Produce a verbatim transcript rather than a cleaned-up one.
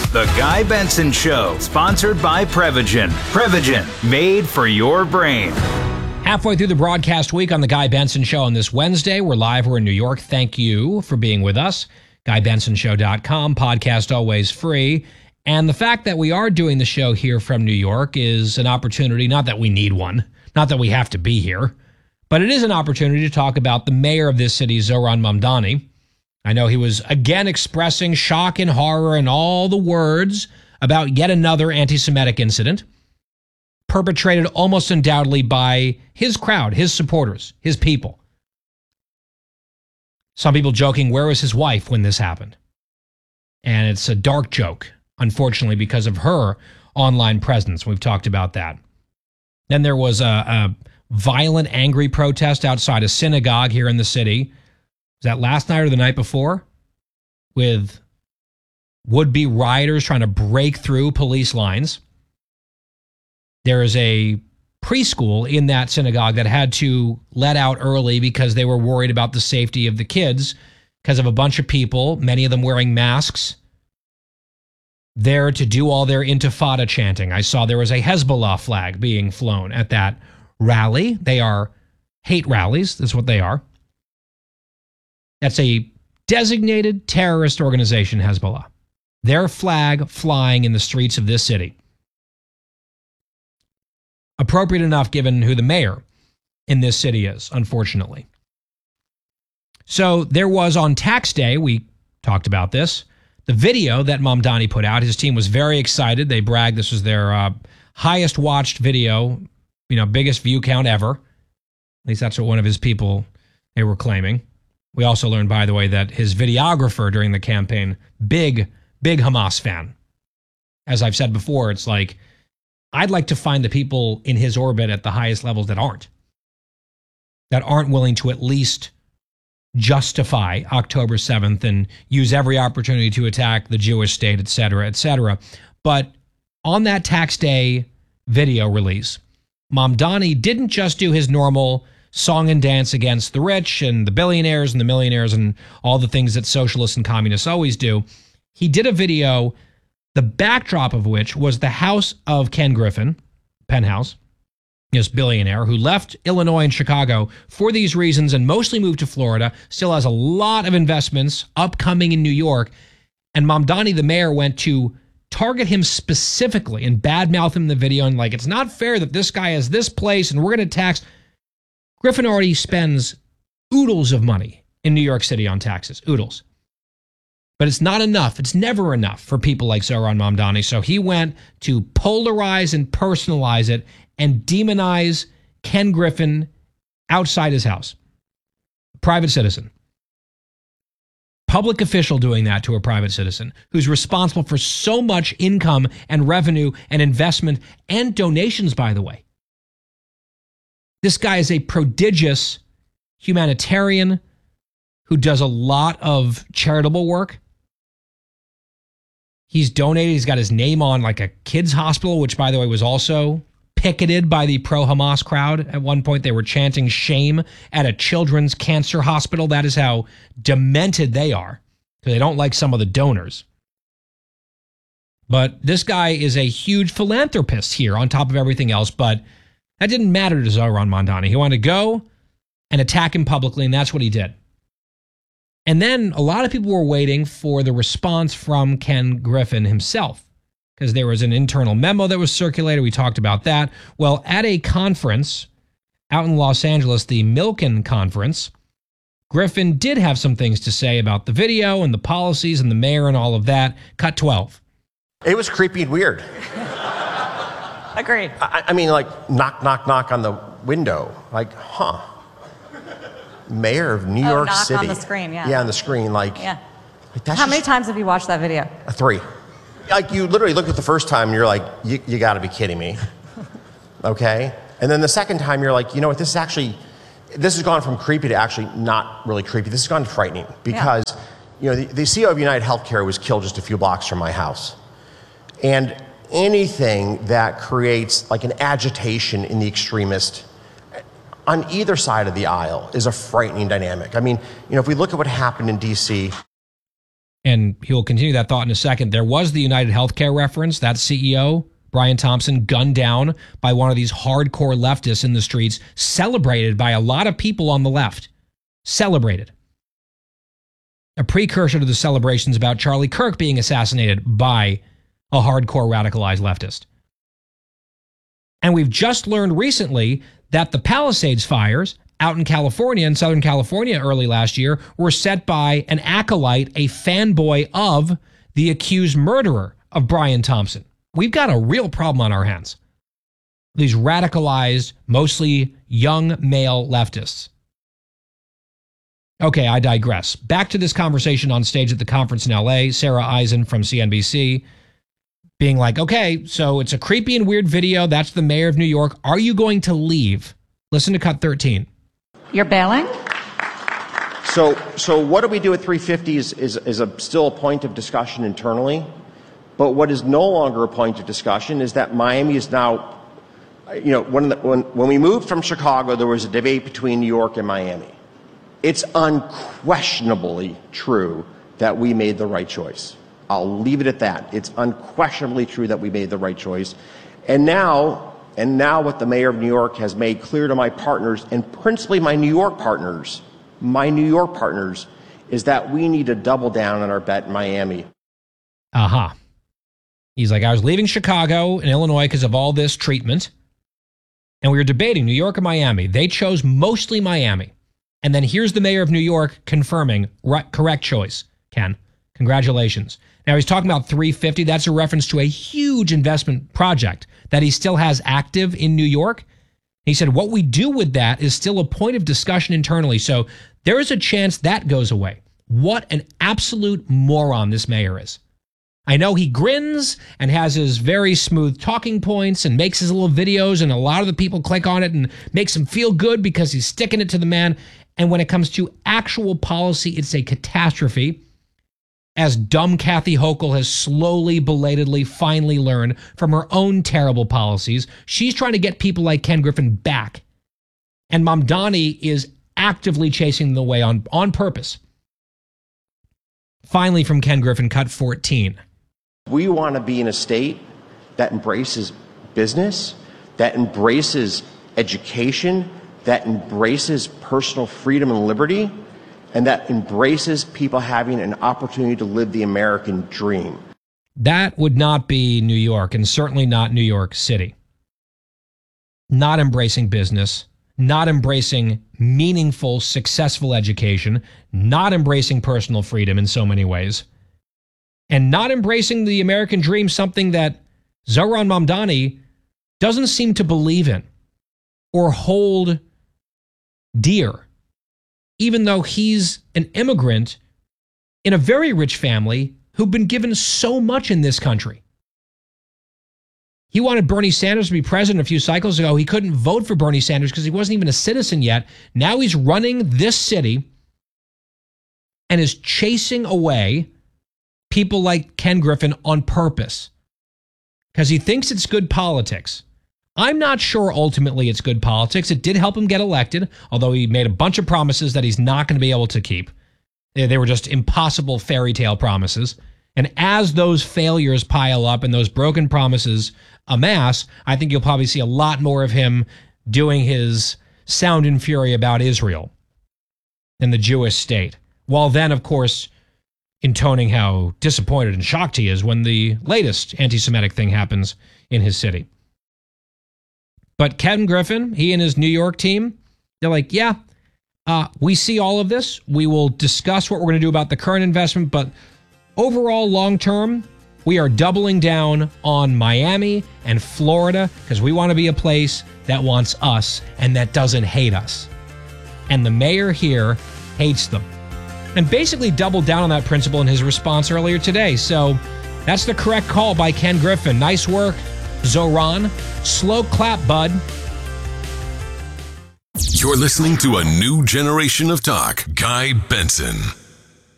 The Guy Benson Show, sponsored by Prevagen. Prevagen, made for your brain. Halfway through the broadcast week on The Guy Benson Show on this Wednesday. We're live. We're in New York. Thank you for being with us. guy benson show dot com. Podcast always free. And the fact that we are doing the show here from New York is an opportunity, not that we need one, not that we have to be here, but it is an opportunity to talk about the mayor of this city, Zohran Mamdani. I know he was again expressing shock and horror and all the words about yet another anti-Semitic incident perpetrated almost undoubtedly by his crowd, his supporters, his people. Some people joking, where was his wife when this happened? And it's a dark joke, unfortunately, because of her online presence. We've talked about that. Then there was a, a violent, angry protest outside a synagogue here in the city. Was that last night or the night before? With would-be rioters trying to break through police lines. There is a preschool in that synagogue that had to let out early because they were worried about the safety of the kids because of a bunch of people, many of them wearing masks, there to do all their intifada chanting. I saw there was a Hezbollah flag being flown at that rally. They are hate rallies. That's what they are. That's a designated terrorist organization, Hezbollah. Their flag flying in the streets of this city. Appropriate enough given who the mayor in this city is, unfortunately. So there was on tax day, we talked about this, the video that Mamdani put out. His team was very excited. They bragged this was their uh, highest watched video, you know, biggest view count ever. At least that's what one of his people, they were claiming. We also learned, by the way, that his videographer during the campaign, big, big Hamas fan. As I've said before, it's like, I'd like to find the people in his orbit at the highest levels that aren't. That aren't willing to at least justify October seventh and use every opportunity to attack the Jewish state, et cetera, et cetera. But on that tax day video release, Mamdani didn't just do his normal song and dance against the rich and the billionaires and the millionaires and all the things that socialists and communists always do. He did a video, the backdrop of which was the house of Ken Griffin, penthouse, this billionaire who left Illinois and Chicago for these reasons and mostly moved to Florida, still has a lot of investments upcoming in New York. And Mamdani, the mayor, went to target him specifically and badmouth him in the video and like, it's not fair that this guy has this place and we're going to tax. Griffin already spends oodles of money in New York City on taxes, oodles. But it's not enough. It's never enough for people like Zohran Mamdani. So he went to polarize and personalize it and demonize Ken Griffin outside his house. Private citizen. Public official doing that to a private citizen who's responsible for so much income and revenue and investment and donations, by the way. This guy is a prodigious humanitarian who does a lot of charitable work. He's donated. He's got his name on like a kids' hospital, which, by the way, was also picketed by the pro-Hamas crowd. At one point, they were chanting shame at a children's cancer hospital. That is how demented they are, because they don't like some of the donors. But this guy is a huge philanthropist here on top of everything else, but that didn't matter to Zohran Mamdani. He wanted to go and attack him publicly, and that's what he did. And then a lot of people were waiting for the response from Ken Griffin himself, because there was an internal memo that was circulated. We talked about that. Well, at a conference out in Los Angeles, the Milken Conference, Griffin did have some things to say about the video and the policies and the mayor and all of that. Cut twelve. It was creepy and weird. Agreed. I, I mean, like, knock, knock, knock on the window. Like, huh. Mayor of New oh, York knock City. on the screen, yeah. Yeah, on the screen, like. Yeah. Like that's How just, many times have you watched that video? Uh, three. Like, you literally look at the first time and you're like, you, you gotta be kidding me. Okay? And then the second time you're like, you know what, this is actually, this has gone from creepy to actually not really creepy. This has gone frightening because, yeah. you know, the, the C E O of United Healthcare was killed just a few blocks from my house. And anything that creates like an agitation in the extremist on either side of the aisle is a frightening dynamic. I mean, you know, if we look at what happened in D C and he'll continue that thought in a second, there was the United Healthcare reference. That C E O, Brian Thompson, gunned down by one of these hardcore leftists in the streets, celebrated by a lot of people on the left. Celebrated. A precursor to the celebrations about Charlie Kirk being assassinated by a hardcore radicalized leftist. And we've just learned recently that the Palisades fires out in California, in Southern California early last year, were set by an acolyte, a fanboy of the accused murderer of Brian Thompson. We've got a real problem on our hands. These radicalized, mostly young male leftists. Okay, I digress. Back to this conversation on stage at the conference in L A. Sarah Eisen from C N B C being like, okay, so it's a creepy and weird video. That's the mayor of New York. Are you going to leave? Listen to cut thirteen. You're bailing? So, so what do we do at three fifty is, is, is a, still a point of discussion internally. But what is no longer a point of discussion is that Miami is now, you know, when, the, when, when we moved from Chicago, there was a debate between New York and Miami. It's unquestionably true that we made the right choice. I'll leave it at that. It's unquestionably true that we made the right choice. And now, and now what the mayor of New York has made clear to my partners, and principally my New York partners, my New York partners, is that we need to double down on our bet in Miami. Uh-huh. He's like, I was leaving Chicago and Illinois because of all this treatment. And we were debating New York or Miami. They chose mostly Miami. And then here's the mayor of New York confirming right, correct choice, Ken. Congratulations. Now, he's talking about three fifty. That's a reference to a huge investment project that he still has active in New York. He said, what we do with that is still a point of discussion internally. So there is a chance that goes away. What an absolute moron this mayor is. I know he grins and has his very smooth talking points and makes his little videos, and a lot of the people click on it and makes him feel good because he's sticking it to the man. And when it comes to actual policy, it's a catastrophe. As dumb Kathy Hochul has slowly, belatedly, finally learned from her own terrible policies, she's trying to get people like Ken Griffin back. And Mamdani is actively chasing them away on, on purpose. Finally, from Ken Griffin, cut fourteen. We want to be in a state that embraces business, that embraces education, that embraces personal freedom and liberty, and that embraces people having an opportunity to live the American dream. That would not be New York, and certainly not New York City. Not embracing business, not embracing meaningful, successful education, not embracing personal freedom in so many ways, and not embracing the American dream, something that Zohran Mamdani doesn't seem to believe in or hold dear, even though he's an immigrant in a very rich family who've been given so much in this country. He wanted Bernie Sanders to be president a few cycles ago. He couldn't vote for Bernie Sanders because he wasn't even a citizen yet. Now he's running this city and is chasing away people like Ken Griffin on purpose because he thinks it's good politics. I'm not sure ultimately it's good politics. It did help him get elected, although he made a bunch of promises that he's not going to be able to keep. They were just impossible fairy tale promises. And as those failures pile up and those broken promises amass, I think you'll probably see a lot more of him doing his sound and fury about Israel and the Jewish state. While then, of course, intoning how disappointed and shocked he is when the latest anti-Semitic thing happens in his city. But Ken Griffin, he and his New York team, they're like, yeah, uh, we see all of this. We will discuss what we're going to do about the current investment, but overall, long term, we are doubling down on Miami and Florida because we want to be a place that wants us and that doesn't hate us. And the mayor here hates them. And basically doubled down on that principle in his response earlier today. So that's the correct call by Ken Griffin. Nice work, Zohran. Slow clap, bud. You're listening to a new generation of talk. Guy Benson.